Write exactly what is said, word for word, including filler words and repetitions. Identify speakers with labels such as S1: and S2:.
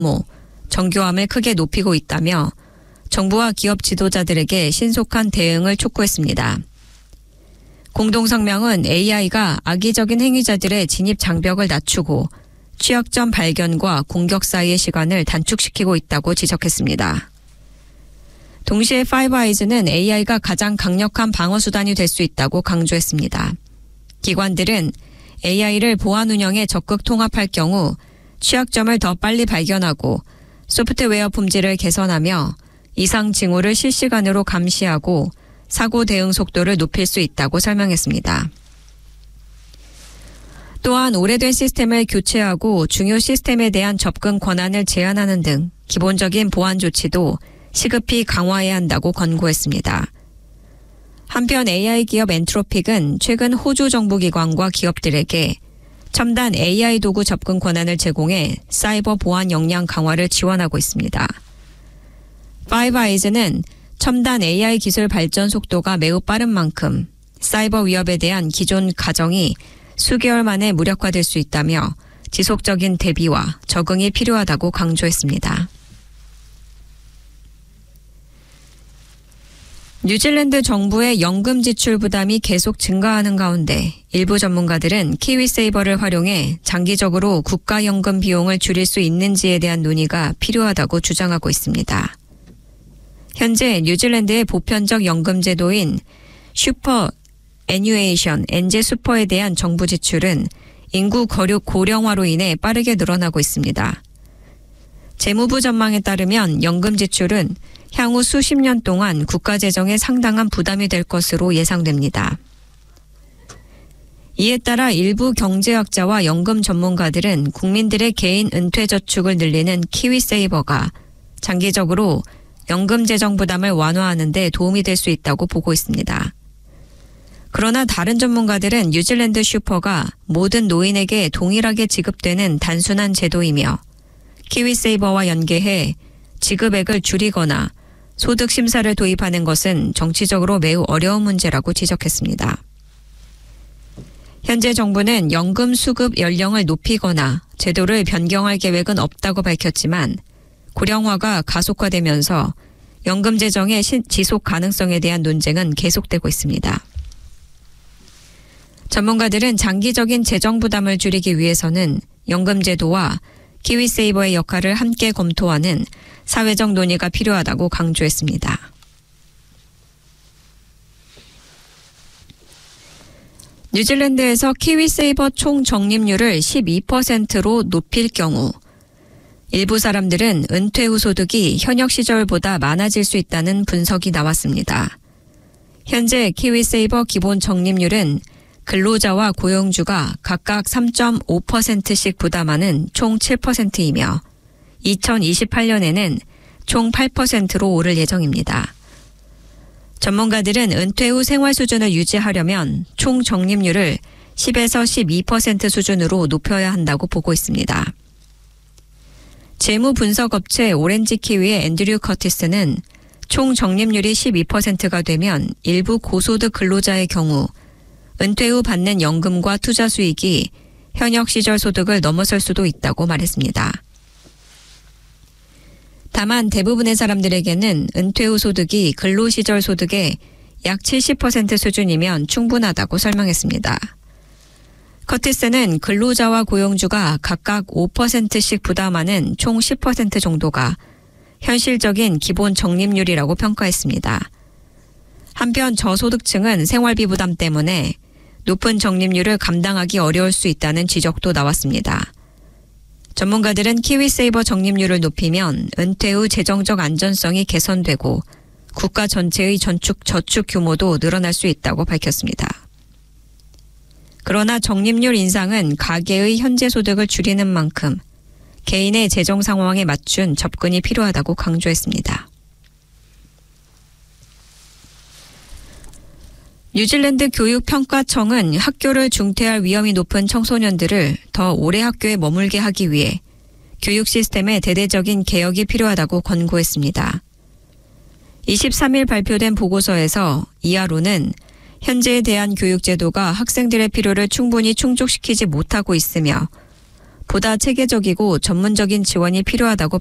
S1: 규모, 정교함을 크게 높이고 있다며 정부와 기업 지도자들에게 신속한 대응을 촉구했습니다. 공동성명은 에이아이가 악의적인 행위자들의 진입 장벽을 낮추고 취약점 발견과 공격 사이의 시간을 단축시키고 있다고 지적했습니다. 동시에 파이브 아이즈는 에이아이가 가장 강력한 방어수단이 될 수 있다고 강조했습니다. 기관들은 에이아이를 보안 운영에 적극 통합할 경우 취약점을 더 빨리 발견하고 소프트웨어 품질을 개선하며 이상 징후를 실시간으로 감시하고 사고 대응 속도를 높일 수 있다고 설명했습니다. 또한 오래된 시스템을 교체하고 중요 시스템에 대한 접근 권한을 제한하는 등 기본적인 보안 조치도 시급히 강화해야 한다고 권고했습니다. 한편 에이아이 기업 엔트로픽은 최근 호주 정부기관과 기업들에게 첨단 에이아이 도구 접근 권한을 제공해 사이버 보안 역량 강화를 지원하고 있습니다. 파이브 아이즈는 첨단 에이아이 기술 발전 속도가 매우 빠른 만큼 사이버 위협에 대한 기존 가정이 수개월 만에 무력화될 수 있다며 지속적인 대비와 적응이 필요하다고 강조했습니다. 뉴질랜드 정부의 연금 지출 부담이 계속 증가하는 가운데 일부 전문가들은 키위세이버를 활용해 장기적으로 국가연금 비용을 줄일 수 있는지에 대한 논의가 필요하다고 주장하고 있습니다. 현재 뉴질랜드의 보편적 연금 제도인 슈퍼 애뉴에이션 엔제 슈퍼에 대한 정부 지출은 인구 거륙 고령화로 인해 빠르게 늘어나고 있습니다. 재무부 전망에 따르면 연금 지출은 향후 수십 년 동안 국가 재정에 상당한 부담이 될 것으로 예상됩니다. 이에 따라 일부 경제학자와 연금 전문가들은 국민들의 개인 은퇴 저축을 늘리는 키위세이버가 장기적으로 연금 재정 부담을 완화하는 데 도움이 될 수 있다고 보고 있습니다. 그러나 다른 전문가들은 뉴질랜드 슈퍼가 모든 노인에게 동일하게 지급되는 단순한 제도이며 키위세이버와 연계해 지급액을 줄이거나 소득 심사를 도입하는 것은 정치적으로 매우 어려운 문제라고 지적했습니다. 현재 정부는 연금 수급 연령을 높이거나 제도를 변경할 계획은 없다고 밝혔지만 고령화가 가속화되면서 연금 재정의 지속 가능성에 대한 논쟁은 계속되고 있습니다. 전문가들은 장기적인 재정 부담을 줄이기 위해서는 연금 제도와 키위세이버의 역할을 함께 검토하는 사회적 논의가 필요하다고 강조했습니다. 뉴질랜드에서 키위세이버 총 적립률을 십이 퍼센트로 높일 경우 일부 사람들은 은퇴 후 소득이 현역 시절보다 많아질 수 있다는 분석이 나왔습니다. 현재 키위세이버 기본 적립률은 근로자와 고용주가 각각 삼 점 오 퍼센트씩 부담하는 총 칠 퍼센트이며 이천이십팔 년에는 총 팔 퍼센트로 오를 예정입니다. 전문가들은 은퇴 후 생활 수준을 유지하려면 총 적립률을 십에서 십이 퍼센트 수준으로 높여야 한다고 보고 있습니다. 재무 분석 업체 오렌지 키위의 앤드류 커티스는 총 적립률이 십이 퍼센트가 되면 일부 고소득 근로자의 경우 은퇴 후 받는 연금과 투자 수익이 현역 시절 소득을 넘어설 수도 있다고 말했습니다. 다만 대부분의 사람들에게는 은퇴 후 소득이 근로 시절 소득의 약 칠십 퍼센트 수준이면 충분하다고 설명했습니다. 커티스는 근로자와 고용주가 각각 오 퍼센트씩 부담하는 총 십 퍼센트 정도가 현실적인 기본 적립률이라고 평가했습니다. 한편 저소득층은 생활비 부담 때문에 높은 적립률을 감당하기 어려울 수 있다는 지적도 나왔습니다. 전문가들은 키위세이버 적립률을 높이면 은퇴 후 재정적 안전성이 개선되고 국가 전체의 전축, 저축 규모도 늘어날 수 있다고 밝혔습니다. 그러나 적립률 인상은 가계의 현재 소득을 줄이는 만큼 개인의 재정 상황에 맞춘 접근이 필요하다고 강조했습니다. 뉴질랜드 교육평가청은 학교를 중퇴할 위험이 높은 청소년들을 더 오래 학교에 머물게 하기 위해 교육 시스템의 대대적인 개혁이 필요하다고 권고했습니다. 이십삼 일 발표된 보고서에서 이하로는 현재에 대한 교육 제도가 학생들의 필요를 충분히 충족시키지 못하고 있으며 보다 체계적이고 전문적인 지원이 필요하다고